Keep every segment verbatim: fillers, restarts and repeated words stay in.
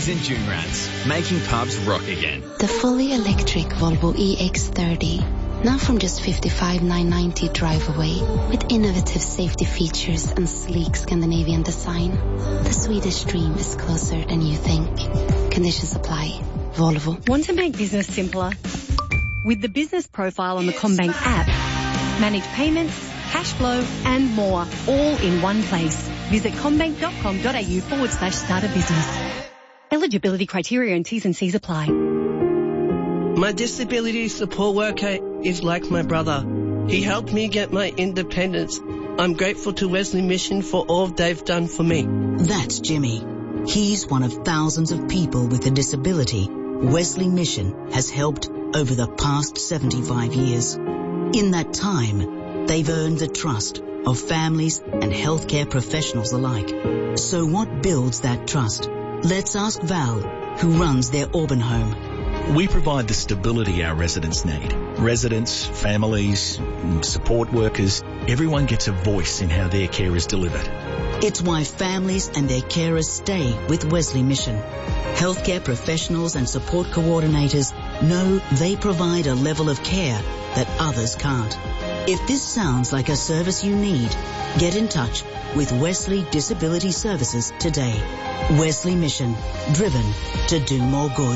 parties and June rats, making pubs rock again. The fully electric Volvo E X thirty. Now from just fifty-five thousand nine hundred ninety drive away, with innovative safety features and sleek Scandinavian design. The Swedish dream is closer than you think. Conditions apply. Volvo. Want to make business simpler? With the business profile on the CommBank app, manage payments, cash flow and more, all in one place. Visit commbank.com.au forward slash start a business. Eligibility criteria and T's and C's apply. My disability support worker is like my brother. He helped me get my independence. I'm grateful to Wesley Mission for all they've done for me. That's Jimmy. He's one of thousands of people with a disability Wesley Mission has helped over the past seventy-five years. In that time, they've earned the trust of families and healthcare professionals alike. So what builds that trust? Let's ask Val, who runs their Auburn home. We provide the stability our residents need. Residents, families, support workers, everyone gets a voice in how their care is delivered. It's why families and their carers stay with Wesley Mission. Healthcare professionals and support coordinators know they provide a level of care that others can't. If this sounds like a service you need, get in touch with Wesley Disability Services today. Wesley Mission, driven to do more good.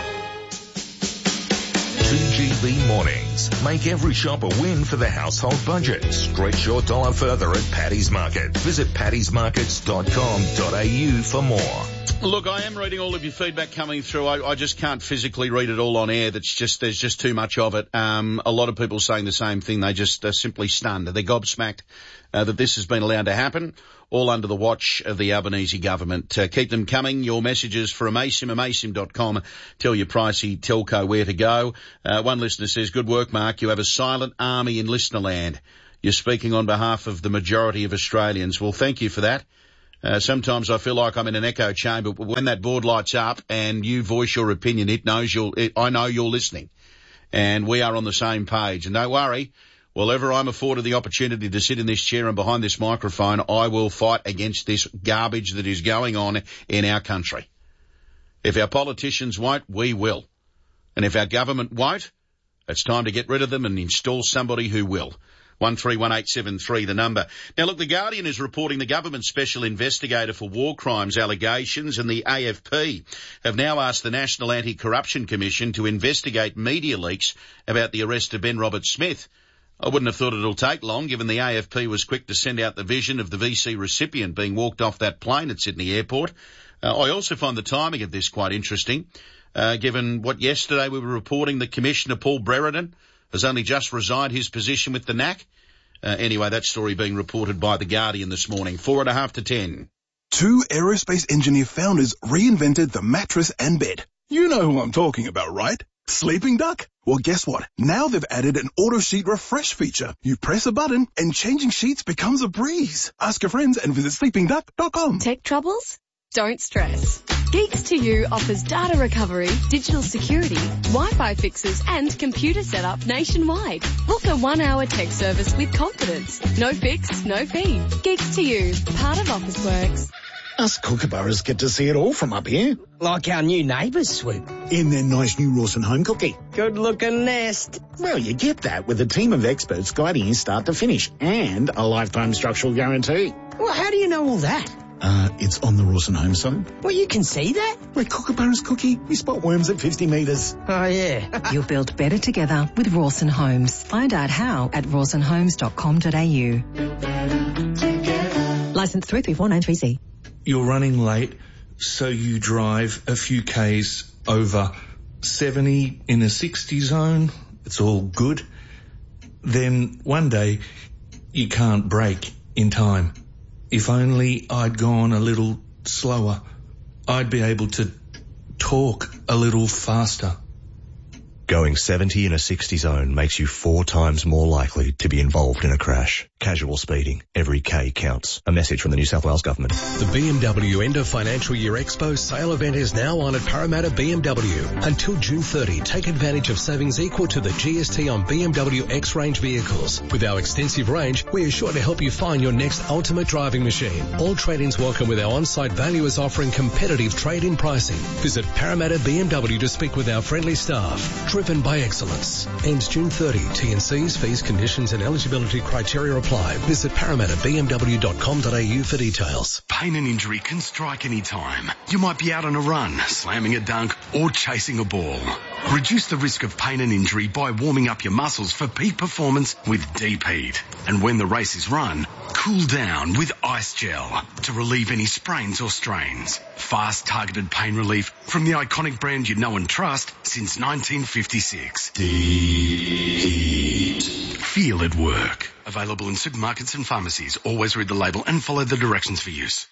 two G B Mornings. Make every shop a win for the household budget. Stretch your dollar further at Paddy's Market. Visit paddy's markets dot com dot a u for more. Look, I am reading all of your feedback coming through. I, I just can't physically read it all on air. That's just, there's just too much of it. Um, a lot of people saying the same thing. They just are simply stunned. They're gobsmacked uh, that this has been allowed to happen, all under the watch of the Albanese government. Uh, keep them coming. Your messages for Amaysim, amaysim dot com. Tell your pricey telco where to go. Uh, one listener says, good work, Mark. You have a silent army in listener land. You're speaking on behalf of the majority of Australians. Well, thank you for that. Uh, sometimes I feel like I'm in an echo chamber, but when that board lights up and you voice your opinion, it knows you're, it, I know you're listening. And we are on the same page. And don't worry, whenever I'm afforded the opportunity to sit in this chair and behind this microphone, I will fight against this garbage that is going on in our country. If our politicians won't, we will. And if our government won't, it's time to get rid of them and install somebody who will. one three one eight seven three, the number. Now, look, The Guardian is reporting the government special investigator for war crimes allegations and the A F P have now asked the National Anti-Corruption Commission to investigate media leaks about the arrest of Ben Roberts-Smith. I wouldn't have thought it'll take long, given the A F P was quick to send out the vision of the V C recipient being walked off that plane at Sydney Airport. Uh, I also find the timing of this quite interesting, uh, given what yesterday we were reporting that Commissioner Paul Brereton has only just resigned his position with the N A C. Uh, anyway, that story being reported by The Guardian this morning. Four and a half to ten. Two aerospace engineer founders reinvented the mattress and bed. You know who I'm talking about, right? Sleeping Duck? Well, guess what? Now they've added an auto sheet refresh feature. You press a button and changing sheets becomes a breeze. Ask your friends and visit sleeping duck dot com. Tech troubles? Don't stress. Geeks to You offers data recovery, digital security, Wi-Fi fixes and computer setup nationwide. Book a one-hour tech service with confidence. No fix, no fee. Geeks to You, part of Officeworks. Us kookaburras get to see it all from up here. Like our new neighbours, Swoop. In their nice new Rawson home cookie. Good-looking nest. Well, you get that with a team of experts guiding you start to finish and a lifetime structural guarantee. Well, how do you know all that? Uh, it's on the Rawson home site. Well, you can see that? Where kookaburras cookie, we spot worms at fifty metres. Oh, yeah. You'll build better together with Rawson Homes. Find out how at rawson homes dot com dot a u. Licence three three four nine three C. You're running late, so you drive a few Ks over seventy in a sixty zone. It's all good. Then one day, you can't brake in time. If only I'd gone a little slower, I'd be able to talk a little faster. Going seventy in a sixty zone makes you four times more likely to be involved in a crash. casual speeding. Every K counts. A message from the New South Wales Government. The B M W End of Financial Year Expo sale event is now on at Parramatta B M W. Until June thirtieth, take advantage of savings equal to the G S T on B M W X-Range vehicles. With our extensive range, we are sure to help you find your next ultimate driving machine. All trade-ins welcome with our on-site valuers offering competitive trade-in pricing. Visit Parramatta B M W to speak with our friendly staff. Driven by excellence. Ends June thirtieth. T and C's, fees, conditions and eligibility criteria apply. Visit parramatta b m w dot com dot a u for details. Pain and injury can strike any time. You might be out on a run, slamming a dunk or chasing a ball. Reduce the risk of pain and injury by warming up your muscles for peak performance with Deep Heat. And when the race is run, cool down with Ice Gel to relieve any sprains or strains. Fast, targeted pain relief from the iconic brand you know and trust since nineteen fifty-six. Deep Heat. Feel it work. Available in supermarkets and pharmacies. Always read the label and follow the directions for use.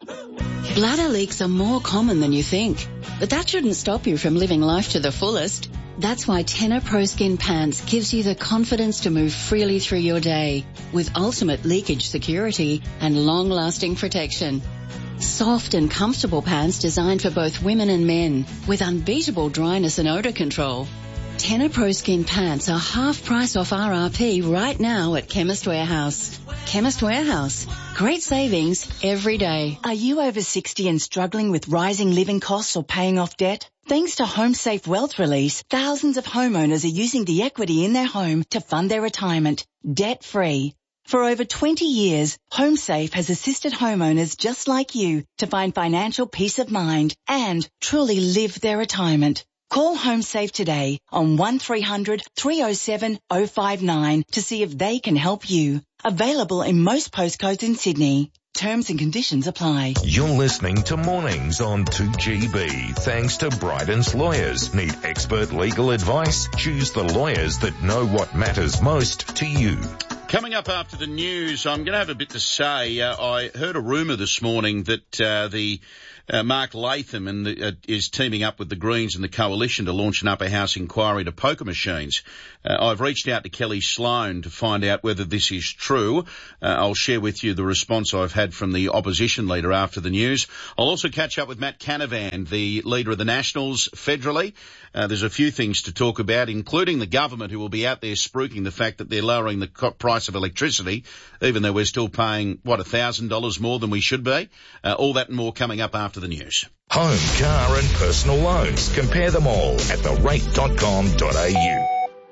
Bladder leaks are more common than you think, but that shouldn't stop you from living life to the fullest. That's why Tena Pro Skin Pants gives you the confidence to move freely through your day with ultimate leakage security and long-lasting protection. Soft and comfortable pants designed for both women and men with unbeatable dryness and odor control. Tena Pro Skin Pants are half price off R R P right now at Chemist Warehouse. Chemist Warehouse. Great savings every day. Are you over sixty and struggling with rising living costs or paying off debt? Thanks to HomeSafe Wealth Release, thousands of homeowners are using the equity in their home to fund their retirement, debt-free. For over twenty years, HomeSafe has assisted homeowners just like you to find financial peace of mind and truly live their retirement. Call HomeSafe today on one three hundred three oh seven oh five nine to see if they can help you. Available in most postcodes in Sydney. Terms and conditions apply. You're listening to Mornings on two G B. Thanks to Bryden's Lawyers. Need expert legal advice? Choose the lawyers that know what matters most to you. Coming up after the news, I'm going to have a bit to say. Uh, I heard a rumour this morning that uh, the uh, Mark Latham and the, uh, is teaming up with the Greens and the Coalition to launch an upper house inquiry into poker machines. Uh, I've reached out to Kelly Sloan to find out whether this is true. Uh, I'll share with you the response I've had from the opposition leader after the news. I'll also catch up with Matt Canavan, the leader of the Nationals federally. Uh, there's a few things to talk about, including the government, who will be out there spruiking the fact that they're lowering the co- price of electricity, even though we're still paying, what, one thousand dollars more than we should be. Uh, all that and more coming up after the news. Home, car and personal loans. Compare them all at the rate dot com dot a u.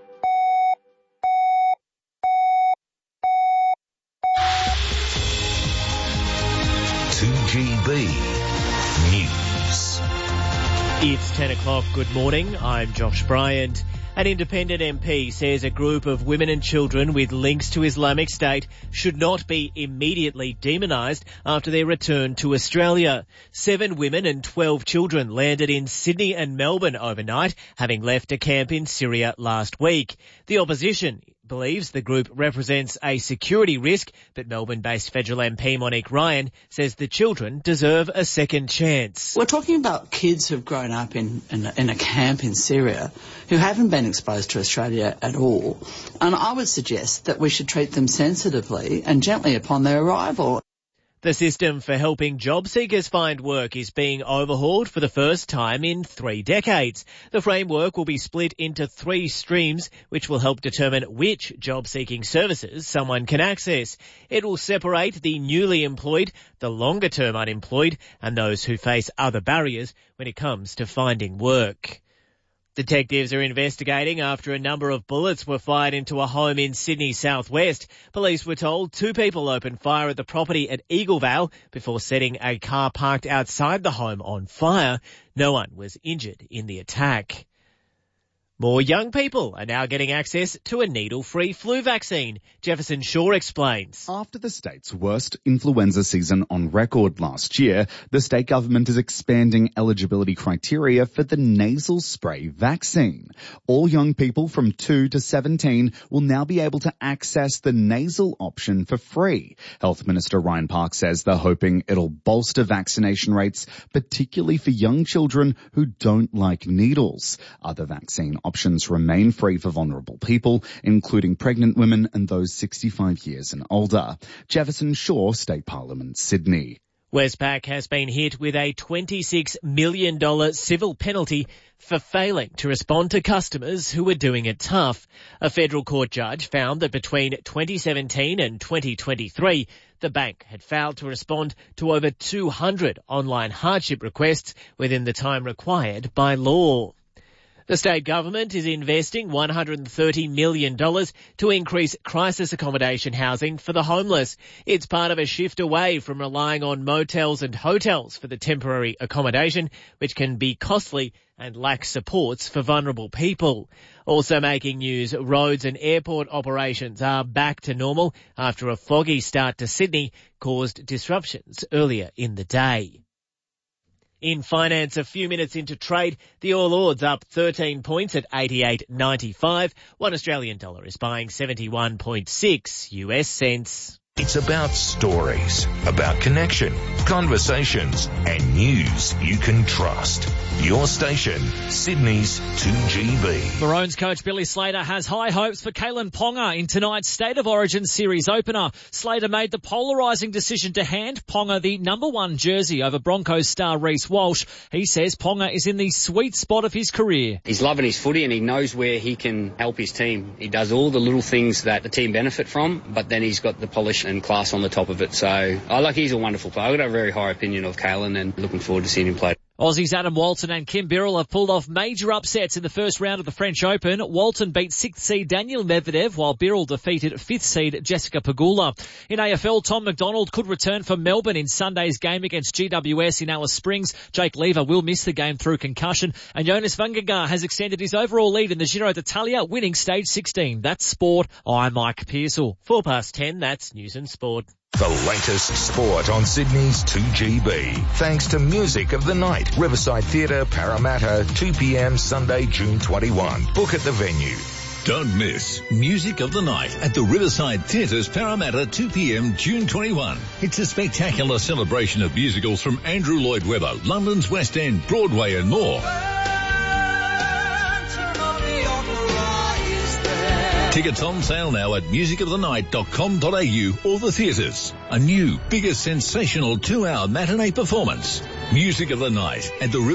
two G B News. It's ten o'clock. Good morning. I'm Josh Bryant. An independent M P says a group of women and children with links to Islamic State should not be immediately demonised after their return to Australia. Seven women and twelve children landed in Sydney and Melbourne overnight, having left a camp in Syria last week. The opposition believes the group represents a security risk, but Melbourne-based federal M P Monique Ryan says the children deserve a second chance. We're talking about kids who've grown up in, in, in a camp in Syria who haven't been exposed to Australia at all, and I would suggest that we should treat them sensitively and gently upon their arrival. The system for helping job seekers find work is being overhauled for the first time in three decades. The framework will be split into three streams, which will help determine which job-seeking services someone can access. It will separate the newly employed, the longer-term unemployed, and those who face other barriers when it comes to finding work. Detectives are investigating after a number of bullets were fired into a home in Sydney southwest. Police were told two people opened fire at the property at Eaglevale before setting a car parked outside the home on fire. No one was injured in the attack. More young people are now getting access to a needle-free flu vaccine. Jefferson Shaw explains. After the state's worst influenza season on record last year, the state government is expanding eligibility criteria for the nasal spray vaccine. All young people from two to seventeen will now be able to access the nasal option for free. Health Minister Ryan Park says they're hoping it'll bolster vaccination rates, particularly for young children who don't like needles. Other vaccine options options remain free for vulnerable people, including pregnant women and those sixty-five years and older. Jefferson Shaw, State Parliament, Sydney. Westpac has been hit with a twenty-six million dollars civil penalty for failing to respond to customers who were doing it tough. A federal court judge found that between twenty seventeen and twenty twenty-three, the bank had failed to respond to over two hundred online hardship requests within the time required by law. The state government is investing one hundred thirty million dollars to increase crisis accommodation housing for the homeless. It's part of a shift away from relying on motels and hotels for the temporary accommodation, which can be costly and lack supports for vulnerable people. Also making news, roads and airport operations are back to normal after a foggy start to Sydney caused disruptions earlier in the day. In finance, a few minutes into trade, the All Ords up thirteen points at eighty-eight ninety-five. One Australian dollar is buying seventy-one point six U S cents. It's about stories, about connection, conversations, and news you can trust. Your station, Sydney's two G B. Maroons coach Billy Slater has high hopes for Kalen Ponga in tonight's State of Origin series opener. Slater made the polarising decision to hand Ponga the number one jersey over Broncos star Reece Walsh. He says Ponga is in the sweet spot of his career. He's loving his footy and he knows where he can help his team. He does all the little things that the team benefit from, but then he's got the polish and class on the top of it. So I like he's a wonderful player. I've got a very high opinion of Kalen and looking forward to seeing him play. Aussies Adam Walton and Kim Birrell have pulled off major upsets in the first round of the French Open. Walton beat sixth seed Daniel Medvedev, while Birrell defeated fifth seed Jessica Pegula. In A F L, Tom McDonald could return for Melbourne in Sunday's game against G W S in Alice Springs. Jake Lever will miss the game through concussion. And Jonas Vingegaard has extended his overall lead in the Giro d'Italia, winning stage sixteen. That's sport. I'm Mike Pearsall. Four past ten, that's News and Sport. The latest sport on Sydney's two G B. Thanks to Music of the Night, Riverside Theatre, Parramatta, two p.m. Sunday, June twenty-first. Book at the venue. Don't miss Music of the Night at the Riverside Theatres, Parramatta, two p.m. June twenty-first. It's a spectacular celebration of musicals from Andrew Lloyd Webber, London's West End, Broadway and more. Tickets on sale now at music of the night dot com dot a u or the theatres. A new, bigger, sensational two-hour matinee performance. Music of the Night at the